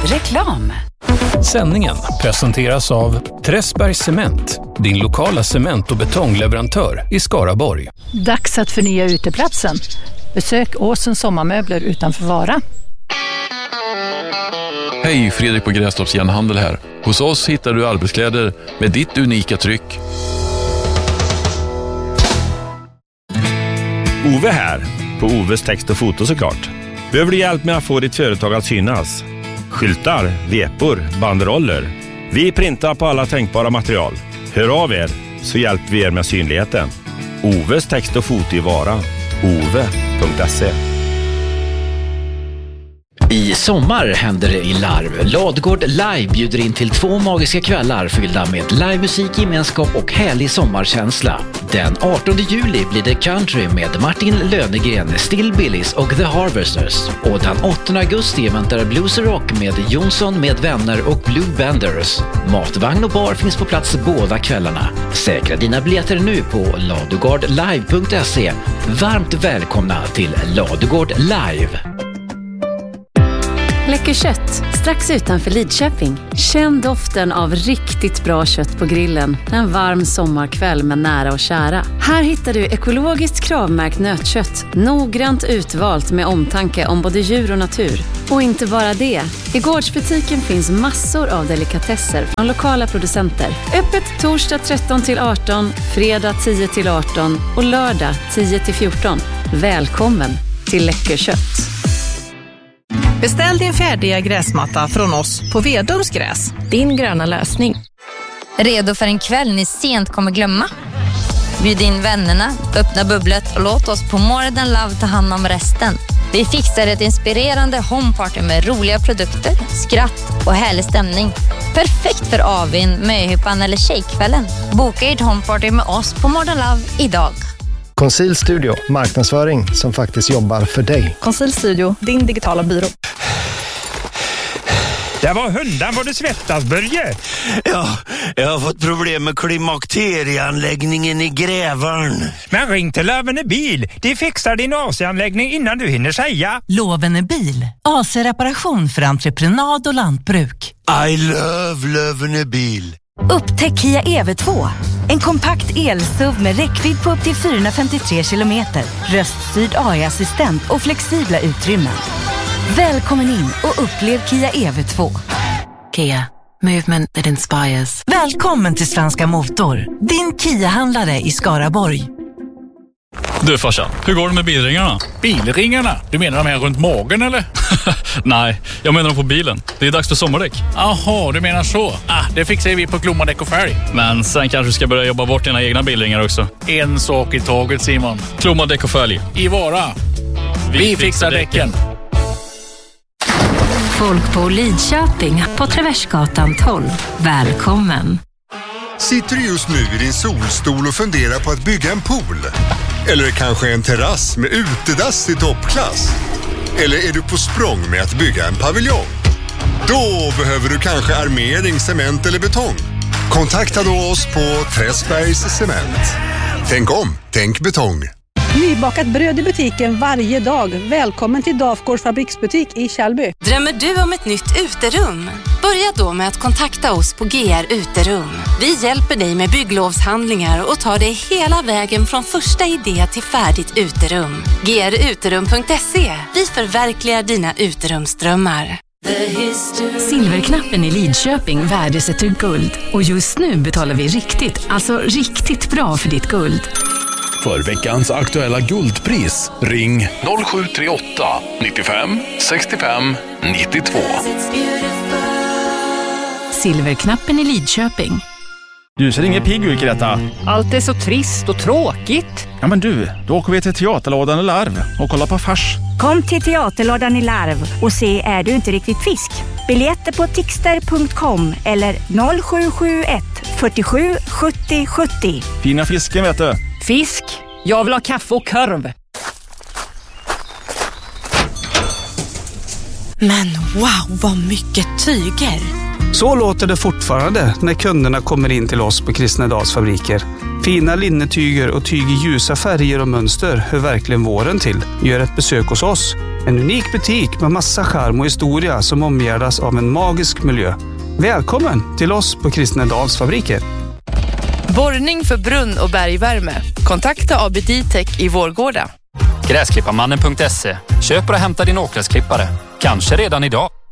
Reklam. Sändningen presenteras av Träsbergs Cement, din lokala cement- och betongleverantör i Skaraborg. Dags att förnya uteplatsen. Besök Åsens sommarmöbler utanför Vara. Hej, Fredrik på Grästorps Järnhandel här. Hos oss hittar du arbetskläder med ditt unika tryck. Ove här, på Oves text och foto såklart. Behöver du hjälp med att få ditt företag att synas? Skyltar, vepor, banderoller. Vi printar på alla tänkbara material. Hör av er så hjälper vi er med synligheten. Oves text och foto i Vara. ove.se. I sommar händer det i Larv. Ladugård Live bjuder in till 2 magiska kvällar fyllda med livemusik, gemenskap och härlig sommarkänsla. Den 18 juli blir det country med Martin Lönegren, Still Billys och The Harvesters. Och den 8 augusti väntar Blues Rock med Jonsson med vänner och Blue Benders. Matvagn och bar finns på plats båda kvällarna. Säkra dina biljetter nu på ladugårdlive.se. Varmt välkomna till Ladugård Live. Läcker kött, strax utanför Lidköping. Känn doften av riktigt bra kött på grillen en varm sommarkväll med nära och kära. Här hittar du ekologiskt kravmärkt nötkött, noggrant utvalt med omtanke om både djur och natur. Och inte bara det. I gårdsbutiken finns massor av delikatesser från lokala producenter. Öppet torsdag 13-18, fredag 10-18 och lördag 10-14. Välkommen till Läcker kött. Beställ din färdiga gräsmatta från oss på Vedums gräs. Din gröna lösning. Redo för en kväll ni sent kommer glömma? Bjud in vännerna, öppna bubblet och låt oss på More Love ta hand om resten. Vi fixar ett inspirerande homeparty med roliga produkter, skratt och härlig stämning. Perfekt för avin, möhippan eller tjejkvällen. Boka ert homeparty med oss på More Love idag. Conceal Studio, marknadsföring som faktiskt jobbar för dig. Conceal Studio, din digitala byrå. Det var hundan vad du svettas, Börje. Ja, jag har fått problem med klimakterieanläggningen i Grävarn. Men ring till Lövene Bil. De fixar din AC-anläggning innan du hinner säga. Lövene Bil. AC-reparation för entreprenad och lantbruk. I love Lövene Bil. Upptäck Kia EV2. En kompakt el-SUV med räckvidd på upp till 453 kilometer. Röststyrd AI-assistent och flexibla utrymmen. Välkommen in och upplev Kia EV2. Kia. Movement that inspires. Välkommen till Svenska Motor. Din Kia-handlare i Skaraborg. Du farsan, hur går det med bilringarna? Bilringarna? Du menar de här runt magen eller? Nej, jag menar de på bilen. Det är dags för sommardäck. Jaha, du menar så. Det fixar vi på Klomma Däck och Färg. Men sen kanske du ska börja jobba bort dina egna bilringar också. En sak i taget, Simon. Klomma Däck och Färg. I Vara. Vi fixar däcken. Folk på Lidköping på Traversgatan 12. Välkommen. Sitter du just nu i din solstol och funderar på att bygga en pool? Eller kanske en terrass med utedass i toppklass? Eller är du på språng med att bygga en paviljong? Då behöver du kanske armering, cement eller betong. Kontakta då oss på Träsbergs Cement. Tänk om, tänk betong. Nybakat bröd i butiken varje dag. Välkommen till Dafgårds fabriksbutik i Kjellby. Drömmer du om ett nytt uterum? Börja då med att kontakta oss på GR Uterum. Vi hjälper dig med bygglovshandlingar och tar dig hela vägen från första idé till färdigt uterum. gruterum.se. Vi förverkligar dina uterumsdrömmar. Silverknappen i Lidköping värdesätter guld. Och just nu betalar vi riktigt bra för ditt guld. För veckans aktuella guldpris, ring 0738 95 65 92. Silverknappen i Lidköping. Du ser ingen pigg ut i detta. Allt är så trist och tråkigt. Ja men du, då åker vi till Teaterlådan i Larv och kollar på fars. Kom till Teaterlådan i Larv och se Är du inte riktigt fisk? Biljetter på tixter.com eller 0771 47 70 70. Fina fisken vet du. Fisk? Jag vill ha kaffe och korv. Men wow, vad mycket tyger. Så låter det fortfarande när kunderna kommer in till oss på Kristnedals fabriker. Fina linnetyger och tyg i ljusa färger och mönster hör verkligen våren till. Gör ett besök hos oss. En unik butik med massa charm och historia som omgärdas av en magisk miljö. Välkommen till oss på Kristnedals fabriker. Borrning för brunn- och bergvärme. Kontakta AB Ditech i Vårgårda. Gräsklipparmannen.se. Köp och hämta din åkgräsklippare. Kanske redan idag.